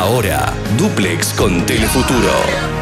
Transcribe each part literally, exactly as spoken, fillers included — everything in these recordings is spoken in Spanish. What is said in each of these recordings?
Ahora, Duplex con Telefuturo.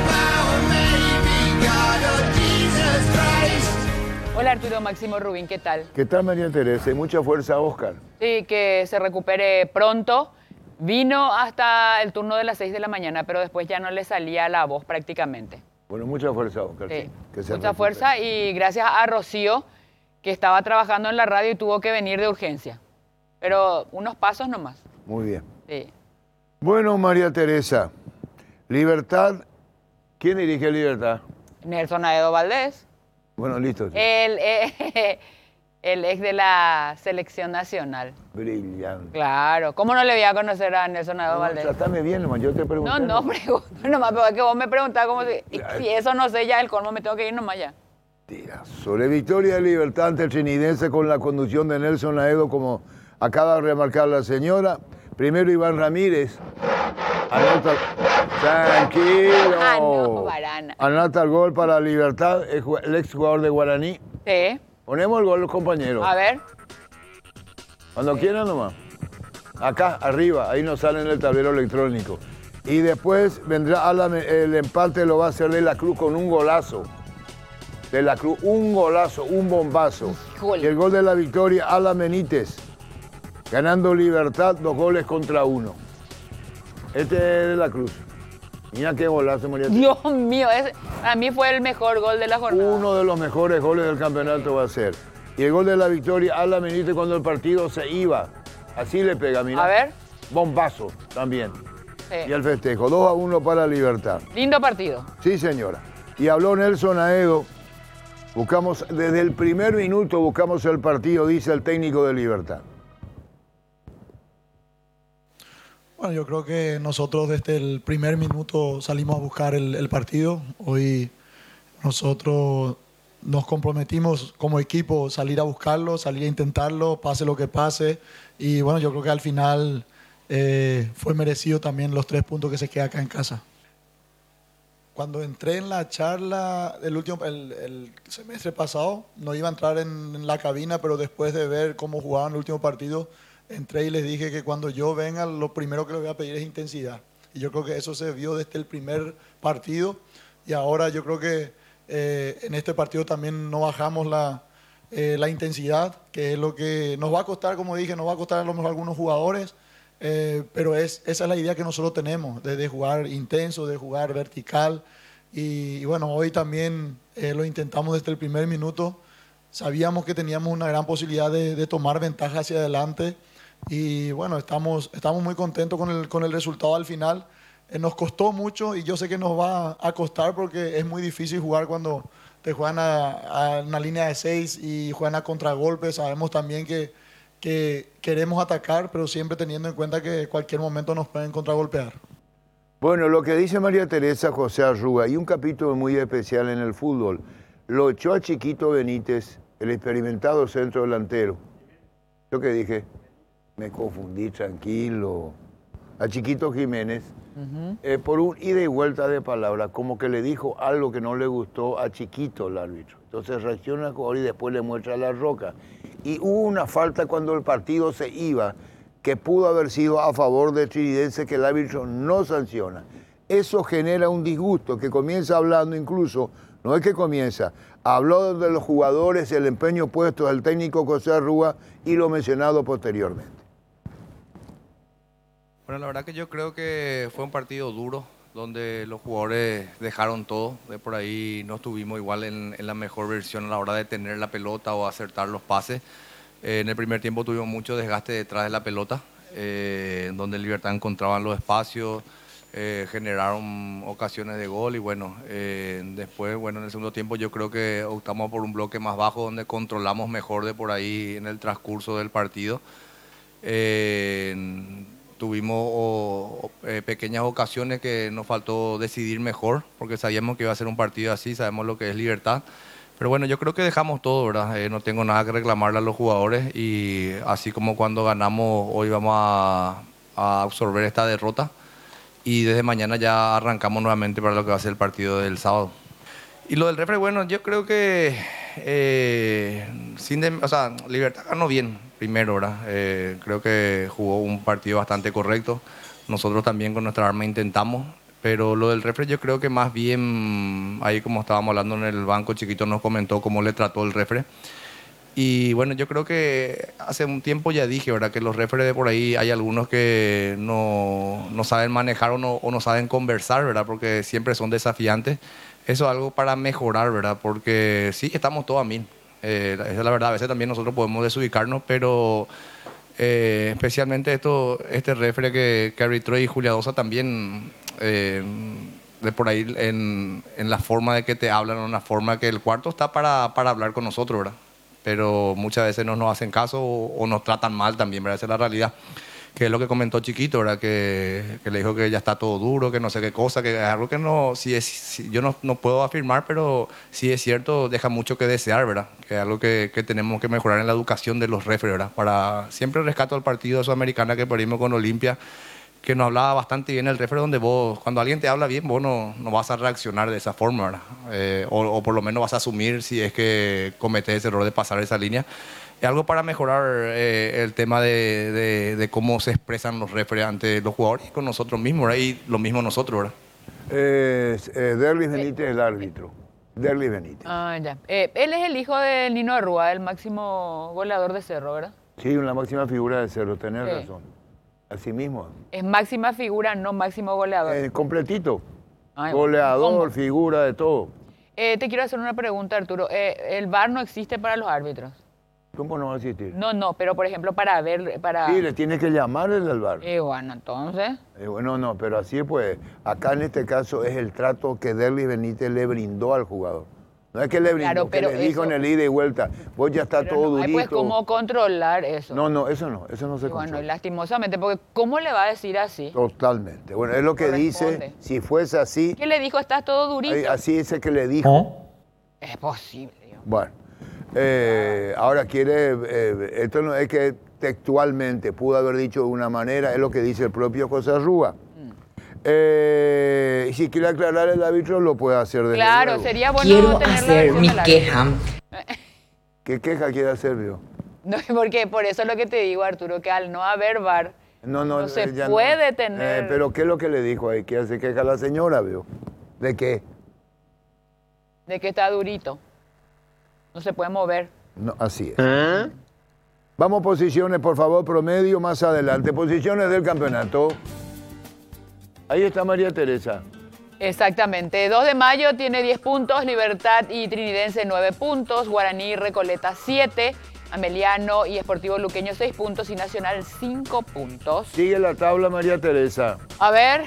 Hola Arturo, Máximo Rubín, ¿qué tal? ¿Qué tal, María Teresa? Y mucha fuerza, Oscar. Sí, que se recupere pronto. Vino hasta el turno de las seis de la mañana, pero después ya no le salía la voz prácticamente. Bueno, mucha fuerza, Oscar. Sí, que se mucha recupere. fuerza y gracias a Rocío, que estaba trabajando en la radio y tuvo que venir de urgencia. Pero unos pasos nomás. Muy bien. Sí. Bueno, María Teresa, Libertad, ¿quién dirige Libertad? Nelson Aedo Valdés, Bueno, listo. el, eh, el ex de la selección nacional. Brillante. Claro, ¿cómo no le voy a conocer a Nelson Aedo No, Valdés? tratame bien, nomás, yo te pregunté. No, no, pregunto nomás, pero es que vos me preguntás como si, y si eso no sé ya el colmo, me tengo que ir nomás ya. Tira. Sobre victoria de Libertad ante el Trinidense con la conducción de Nelson Aedo, como acaba de remarcar la señora. Primero Iván Ramírez. Anota. Tranquilo. Ah, no, Varana. Anota el gol para Libertad, el ju- el ex jugador de Guaraní. Sí, Ponemos el gol, compañeros. a ver. Cuando quieran nomás. Acá, arriba, ahí nos sale en el tablero electrónico. Y después vendrá Alan, el empate lo va a hacer De la Cruz con un golazo. De la Cruz, un golazo, un bombazo. Híjole. Y el gol de la victoria, Alan Benítez. Ganando Libertad, dos goles contra uno. Este es De la Cruz. Mira qué golazo, María. Dios mío, ese, a mí fue el mejor gol de la jornada. Uno de los mejores goles del campeonato va a ser. Y el gol de la victoria, Alan Benítez cuando el partido se iba. Así le pega, mira. A ver. Bombazo también. Sí. Y el festejo, dos a uno para Libertad. Lindo partido. Sí, señora. Y habló Nelson Aedo. Buscamos, desde el primer minuto buscamos el partido, dice el técnico de Libertad. Bueno, yo creo que nosotros desde el primer minuto salimos a buscar el, el partido. Hoy nosotros nos comprometimos como equipo salir a buscarlo, salir a intentarlo, pase lo que pase. Y bueno, yo creo que al final eh, fue merecido también los tres puntos que se queda acá en casa. Cuando entré en la charla el, último, el, el semestre pasado, no iba a entrar en, en la cabina, pero después de ver cómo jugaban el último partido, entré y les dije que cuando yo venga, lo primero que les voy a pedir es intensidad. Y yo creo que eso se vio desde el primer partido. Y ahora yo creo que eh, en este partido también no bajamos la, eh, la intensidad, que es lo que nos va a costar, como dije, nos va a costar a lo mejor a algunos jugadores. Eh, pero es, esa es la idea que nosotros tenemos, de, de jugar intenso, de jugar vertical. Y, y bueno, hoy también eh, lo intentamos desde el primer minuto. Sabíamos que teníamos una gran posibilidad de, de tomar ventaja hacia adelante. Y bueno, estamos, estamos muy contentos con el, con el resultado al final. Eh, nos costó mucho y yo sé que nos va a costar porque es muy difícil jugar cuando te juegan a, a una línea de seis y juegan a contragolpe. Sabemos también que, que queremos atacar, pero siempre teniendo en cuenta que en cualquier momento nos pueden contragolpear. Bueno, lo que dice María Teresa José Arruga, hay un capítulo muy especial en el fútbol. Lo echó a Chiquito Benítez, el experimentado centro delantero. ¿Yo qué dije? Me confundí, tranquilo. A Chiquito Jiménez, uh-huh. eh, por un ida y vuelta de palabras, como que le dijo algo que no le gustó a Chiquito, el árbitro. Entonces reacciona el jugador y después le muestra la roca. Y hubo una falta cuando el partido se iba, que pudo haber sido a favor de Trinidense, que el árbitro no sanciona. Eso genera un disgusto, que comienza hablando incluso, no es que comienza, habló de los jugadores, el empeño puesto del técnico José Arruga y lo mencionado posteriormente. Bueno, la verdad que yo creo que fue un partido duro, donde los jugadores dejaron todo. De por ahí no estuvimos igual en, en la mejor versión a la hora de tener la pelota o acertar los pases. Eh, en el primer tiempo tuvimos mucho desgaste detrás de la pelota, eh, donde Libertad encontraban los espacios, eh, generaron ocasiones de gol y bueno, eh, después, bueno, en el segundo tiempo yo creo que optamos por un bloque más bajo donde controlamos mejor de por ahí en el transcurso del partido. Eh, Tuvimos o, o, eh, pequeñas ocasiones que nos faltó decidir mejor, porque sabíamos que iba a ser un partido así, sabemos lo que es Libertad. Pero bueno, yo creo que dejamos todo, ¿verdad? Eh, no tengo nada que reclamarle a los jugadores y así como cuando ganamos, hoy vamos a, a absorber esta derrota y desde mañana ya arrancamos nuevamente para lo que va a ser el partido del sábado. Y lo del refre, bueno, yo creo que eh, sin de, o sea, Libertad ganó bien primero, ¿verdad? Eh, creo que jugó un partido bastante correcto. nosotros también con nuestra arma intentamos. Pero lo del refre yo creo que más bien, ahí como estábamos hablando en el banco, Chiquito nos comentó cómo le trató el refre. Y bueno, yo creo que hace un tiempo ya dije, ¿verdad? Que los refres de por ahí hay algunos que no, no saben manejar o no, o no saben conversar, ¿verdad? Porque siempre son desafiantes. Eso es algo para mejorar, ¿verdad? Porque sí, estamos todos a mil. Eh, esa es la verdad, a veces también nosotros podemos desubicarnos, pero eh, especialmente esto, este refre que, que arbitró y Julia Dosa también... Eh, de por ahí en, en la forma de que te hablan, en la forma que el cuarto está para, para hablar con nosotros, ¿verdad? Pero muchas veces no nos hacen caso o, o nos tratan mal también, ¿verdad? Esa es la realidad. Que es lo que comentó Chiquito, ¿verdad? Que, que le dijo que ya está todo duro, que no sé qué cosa, que es algo que no, sí es, sí, yo no, no puedo afirmar, pero sí es cierto, deja mucho que desear, ¿verdad? Que es algo que, que tenemos que mejorar en la educación de los referees, ¿verdad? Para siempre rescato al partido de Sudamericana que perdimos con Olimpia, que nos hablaba bastante bien el refere, donde vos, cuando alguien te habla bien, vos no, no vas a reaccionar de esa forma, ¿verdad? Eh, o, o por lo menos vas a asumir si es que cometes ese error de pasar esa línea. Es algo para mejorar eh, el tema de, de, de cómo se expresan los referes ante los jugadores y con nosotros mismos, ¿verdad? Y lo mismo nosotros, ¿verdad? Eh, eh, Derlis Benítez es el árbitro. Derlis Benítez. Ah, ya. Eh, él es el hijo de Nino Arrua, el máximo goleador de Cerro, ¿verdad? Sí, una máxima figura de Cerro, tenés Sí. razón. Así mismo. Es máxima figura, no máximo goleador. Eh, completito. Ay, Goleador, ¿cómo? figura, de todo. Eh, te quiero hacer una pregunta, Arturo. Eh, ¿El V A R no existe para los árbitros? ¿Cómo no va a existir? No, no, pero por ejemplo para ver, para... Sí, le tienes que llamar el al bar. Eh, bueno, entonces... Eh, bueno, no, pero así pues, acá en este caso es el trato que Derlis Benítez le brindó al jugador. No es que le brindó, Claro, que pero le dijo eso- en el ida y vuelta, vos ya está pero todo no hay durito. pues cómo controlar eso. No, no, eso no, eso no se Y bueno, controla. lastimosamente, porque ¿cómo le va a decir así? Totalmente. Bueno, es lo que dice, Corresponde. si fuese así, ¿Qué le dijo? Estás todo durito. eh, así es el que le dijo. Es posible. Dios. Bueno, eh, ahora quiere, eh, esto no es que textualmente pudo haber dicho de una manera, es lo que dice el propio José Arrúa. Eh, y si quiere aclarar el árbitro, lo puede hacer desde Claro, luego. sería bueno Quiero tener la hacer versión mi del árbitro. queja. ¿Qué queja quiere hacer, vio? No, porque por eso es lo que te digo, Arturo, que al no haber V A R, No, no, No se eh, ya puede Eh, tener- pero ¿qué es lo que le dijo ahí? ¿Qué se queja la señora, vio? ¿De qué? de que está durito. No se puede mover. No, así es. Vamos posiciones, por favor, promedio más adelante. Posiciones del campeonato. Ahí está María Teresa. Exactamente. dos de mayo tiene diez puntos, Libertad y Trinidense nueve puntos, Guaraní y Recoleta siete, Ameliano y Sportivo Luqueño seis puntos y Nacional cinco puntos. Sigue la tabla María Teresa. A ver,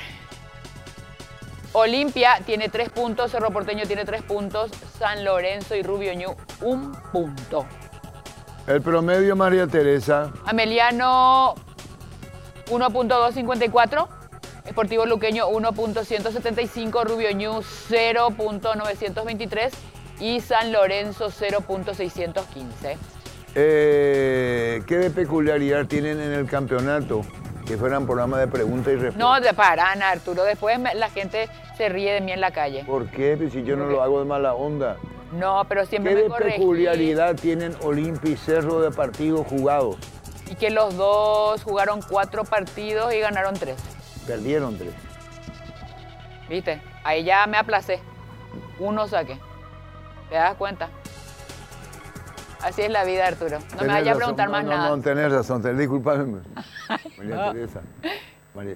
Olimpia tiene tres puntos, Cerro Porteño tiene tres puntos, San Lorenzo y Rubio Ñu un punto. El promedio María Teresa. Ameliano uno punto doscientos cincuenta y cuatro, Sportivo Luqueño uno punto ciento setenta y cinco, Rubio Ñu cero punto novecientos veintitrés y San Lorenzo cero punto seiscientos quince. Eh, ¿Qué de peculiaridad tienen en el campeonato? Que fueran programas de pregunta y respuesta. No, de paran, Arturo. Después me- la gente se ríe de mí en la calle. ¿Por qué? Pues si yo no ¿Por qué? lo hago de mala onda. No, pero siempre ¿Qué me de corregís. peculiaridad tienen Olimpia y Cerro de partidos jugados? Y que los dos jugaron cuatro partidos y ganaron tres. Perdieron tres. ¿Viste? Ahí ya me aplacé. Uno saqué. ¿Te das cuenta? Así es la vida, Arturo. No me Tenés vayas a razón. preguntar no, más no, nada. No, tenés razón. Tenés, disculpame. María Teresa. María.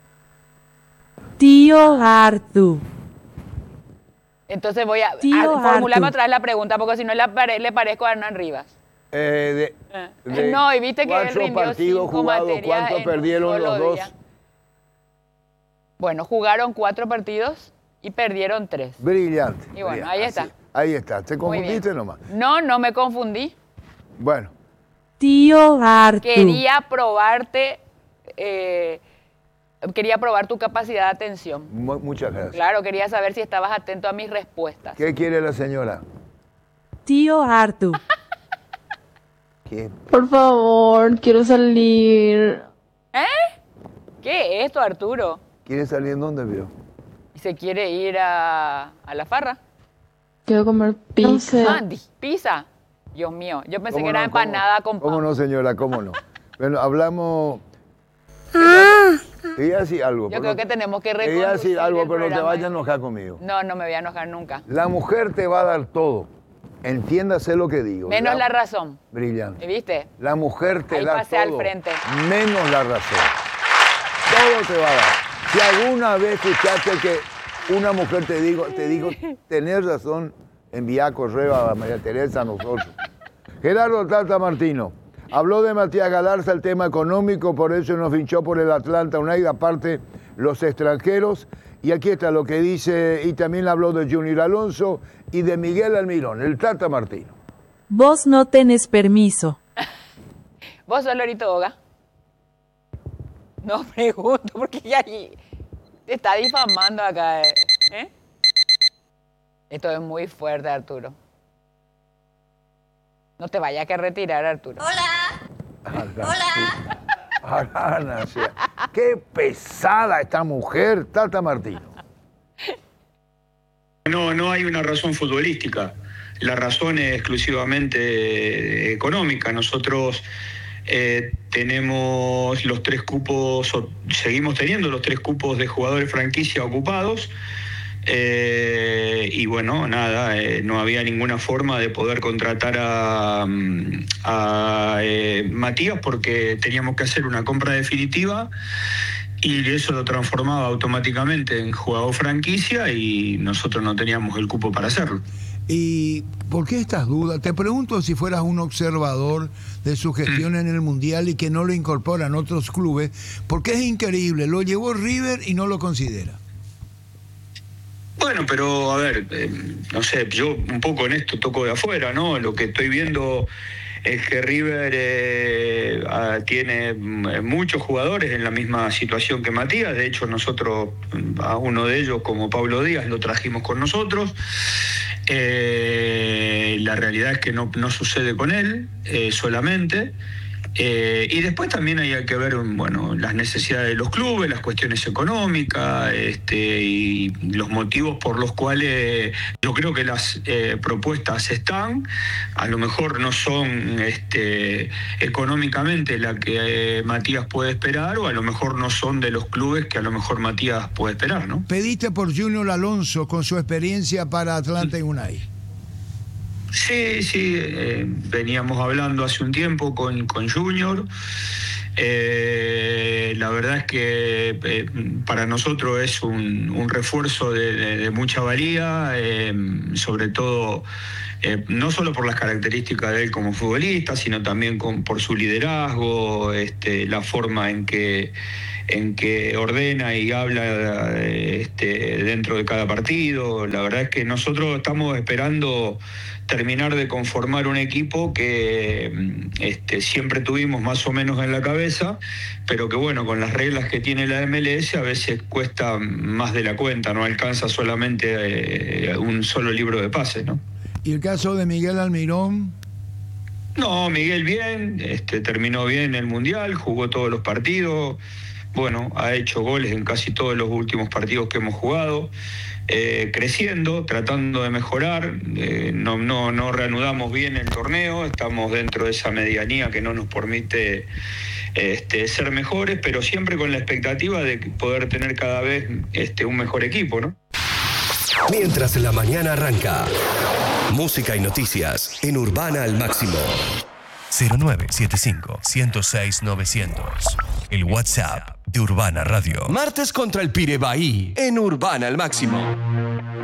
Tío Artu. Entonces voy a, Tío a formularme Artu. otra vez la pregunta, porque si no le, apare- le parezco a Hernán Rivas. Eh, de, de No, y viste que él cuatro rindió partidos cinco jugados, materias ¿cuánto en un perdieron solo los dos? día. Bueno, jugaron cuatro partidos y perdieron tres. Brillante. Y bueno, brillante. ahí está. Así, ahí está. ¿Te Muy bien. confundiste nomás? No, no me confundí. Bueno, Tío Artu. Quería probarte, eh, quería probar tu capacidad de atención. mu- muchas gracias. Claro, quería saber si estabas atento a mis respuestas. ¿Qué quiere la señora? Tío Artu. ¿Qué? Por favor, quiero salir. ¿Eh? ¿Qué es esto, Arturo? ¿Quiere salir en dónde, vio? ¿Y se quiere ir a, a la farra? Quiero comer pizza. Ah, di- pizza. Dios mío, yo pensé ¿Cómo que era no? empanada ¿Cómo- con pan. ¿Cómo no, señora? ¿Cómo no? Bueno, hablamos... Ah, Te voy a decir algo. Yo creo que tenemos que Te voy a decir reconducir algo, el pero no te programa. vayas a enojar conmigo. No, no me voy a enojar nunca. La mujer te va a dar todo. Entiéndase lo que digo. Menos la razón. Brillante. ¿Viste? La mujer te Ahí da pasé al todo, frente. menos la razón. Todo te va a dar. Si alguna vez escuchaste que una mujer te digo, te digo, tenés razón, envía correo a María Teresa, a nosotros. Gerardo Tata Martino habló de Matías Galarza, el tema económico, por eso nos hinchó por el Atlanta United, aparte los extranjeros. Y aquí está lo que dice, y también habló de Junior Alonso y de Miguel Almirón, el Tata Martino. Vos no tenés permiso. ¿Vos sos Lorito Boga? No pregunto, porque ya te está difamando acá. ¿Eh? ¿Eh? Esto es muy fuerte, Arturo. No te vayas a retirar, Arturo. Hola. Hola. Arana, o sea, qué pesada esta mujer, Tata Martino. No, no hay una razón futbolística. La razón es exclusivamente económica. Nosotros eh, tenemos los tres cupos, o seguimos teniendo los tres cupos de jugadores franquicia ocupados. Eh, y bueno, nada, eh, no había ninguna forma de poder contratar a, a eh, Matías porque teníamos que hacer una compra definitiva y eso lo transformaba automáticamente en jugador franquicia y nosotros no teníamos el cupo para hacerlo. ¿Y por qué estas dudas? Te pregunto si fueras un observador de su gestión en el Mundial y que no lo incorporan otros clubes, porque es increíble, lo llevó River y no lo considera. Bueno, pero a ver, eh, no sé, yo un poco en esto toco de afuera, ¿no? Lo que estoy viendo es que River eh, ah, tiene muchos jugadores en la misma situación que Matías. De hecho, nosotros a uno de ellos, como Pablo Díaz, lo trajimos con nosotros. Eh, la realidad es que no, no sucede con él eh, solamente. Eh, y después también hay que ver, bueno, las necesidades de los clubes, las cuestiones económicas, este, y los motivos por los cuales yo creo que las eh, propuestas están, a lo mejor no son este, económicamente la que eh, Matías puede esperar, o a lo mejor no son de los clubes que a lo mejor Matías puede esperar, ¿no? Pediste por Junior Alonso con su experiencia para Atlanta United. Sí, sí, eh, veníamos hablando hace un tiempo con, con Junior. Eh, la verdad es que eh, para nosotros es un, un refuerzo de, de, de mucha valía, eh, sobre todo eh, no solo por las características de él como futbolista, sino también con, por su liderazgo, este, la forma en que en que ordena y habla este, dentro de cada partido. La verdad es que nosotros estamos esperando terminar de conformar un equipo que este, siempre tuvimos más o menos en la cabeza, pero que bueno, con las reglas que tiene la M L S a veces cuesta más de la cuenta, no alcanza solamente eh, un solo libro de pases, ¿no? ¿Y el caso de Miguel Almirón? No, Miguel bien, este, terminó bien el Mundial, jugó todos los partidos. Bueno, ha hecho goles en casi todos los últimos partidos que hemos jugado, eh, creciendo, tratando de mejorar. Eh, no, no, no reanudamos bien el torneo, estamos dentro de esa medianía que no nos permite este, ser mejores, pero siempre con la expectativa de poder tener cada vez este, un mejor equipo, ¿no? Mientras la mañana arranca, música y noticias en Urbana al Máximo. cero nueve siete cinco, uno cero seis, novecientos. El WhatsApp de Urbana Radio. Martes contra el Pirebaí en Urbana al Máximo.